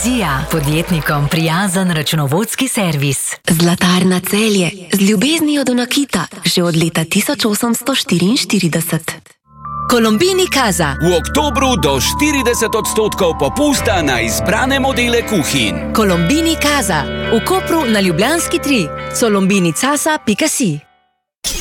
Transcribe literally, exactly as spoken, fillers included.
Vizija, podjetnikom prijazen računovodski servis. Zlatarna Celje, z ljubeznijo do nakita, že od leta tisoč osemsto štiriinštirideset. Colombini Casa. V oktobru do štirideset odstotkov popusta na izbrane modele kuhinj. Colombini Casa. V Kopru na Ljubljanski tri. colombini casa pika si.